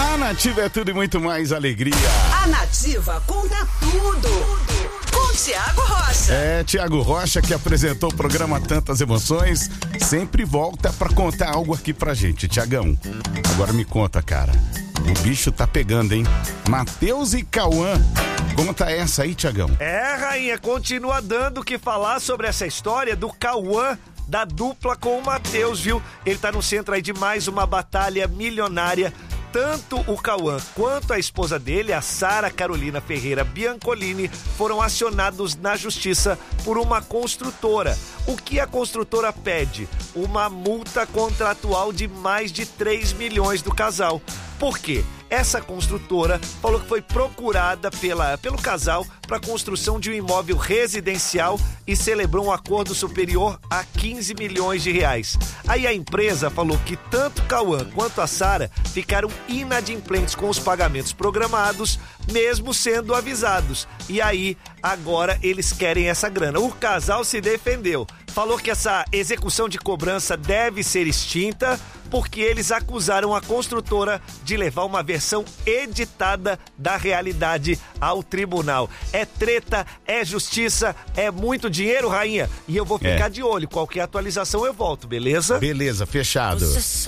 A Nativa é tudo e muito mais alegria. A Nativa conta tudo. Com Thiago Rocha. É, Thiago Rocha, que apresentou o programa Tantas Emoções, sempre volta pra contar algo aqui pra gente. Thiagão, agora me conta, cara. O bicho tá pegando, hein? Matheus e Cauã. Conta essa aí, Thiagão. É, rainha, continua dando o que falar sobre essa história do Cauã, da dupla com o Matheus, viu? Ele tá no centro aí de mais uma batalha milionária. Tanto o Cauã quanto a esposa dele, a Sara Carolina Ferreira Biancolini, foram acionados na justiça por uma construtora. O que a construtora pede? Uma multa contratual de mais de 3 milhões do casal. Por quê? Essa construtora falou que foi procurada pelo casal para a construção de um imóvel residencial e celebrou um acordo superior a 15 milhões de reais. Aí a empresa falou que tanto Cauã quanto a Sara ficaram inadimplentes com os pagamentos programados, mesmo sendo avisados. E aí, agora eles querem essa grana. O casal se defendeu. Falou que essa execução de cobrança deve ser extinta porque eles acusaram a construtora de levar uma versão editada da realidade ao tribunal. É treta, é justiça, é muito dinheiro, rainha. E eu vou ficar de olho. Qualquer atualização eu volto, beleza? Beleza, fechado.